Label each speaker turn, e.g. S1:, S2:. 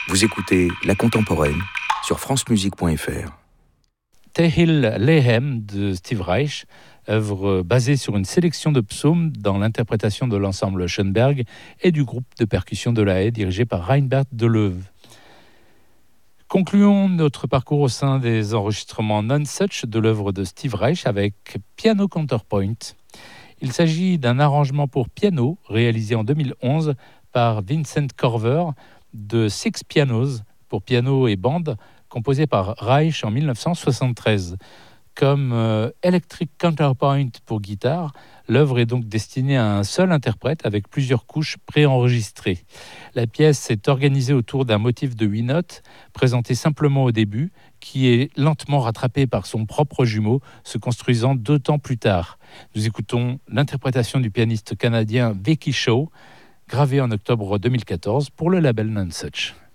S1: Vous écoutez La Contemporaine sur francemusique.fr.
S2: Tehil Lehem de Steve Reich, œuvre basée sur une sélection de psaumes dans l'interprétation de l'ensemble Schoenberg et du groupe de percussion de La Haye dirigé par Reinbert Deleuve. Concluons notre parcours au sein des enregistrements Nonesuch de l'œuvre de Steve Reich avec Piano Counterpoint. Il s'agit d'un arrangement pour piano réalisé en 2011 par Vincent Korver de Six Pianos pour piano et bande, composé par Reich en 1973. Comme Electric Counterpoint pour guitare, l'œuvre est donc destinée à un seul interprète avec plusieurs couches préenregistrées. La pièce est organisée autour d'un motif de 8 notes, présenté simplement au début, qui est lentement rattrapé par son propre jumeau, se construisant 2 temps plus tard. Nous écoutons l'interprétation du pianiste canadien Vicky Shaw, gravée en octobre 2014 pour le label Nonesuch.